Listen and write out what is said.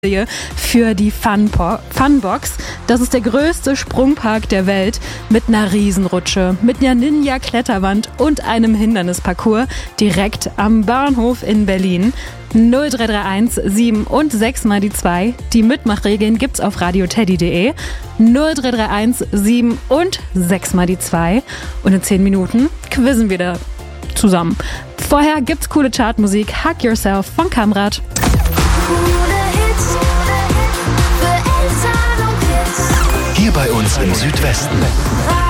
für die Funbox. Das ist der größte Sprungpark der Welt mit einer Riesenrutsche, mit einer Ninja-Kletterwand und einem Hindernisparcours direkt am Bahnhof in Berlin. 0331 7 und 6 mal die 2. Die Mitmachregeln gibt's auf radioteddy.de. 0331 7 und 6 mal die 2. Und in 10 Minuten quizzen wir da zusammen. Vorher gibt's coole Chartmusik. Hug Yourself von Kamrat. Hier bei uns im Südwesten.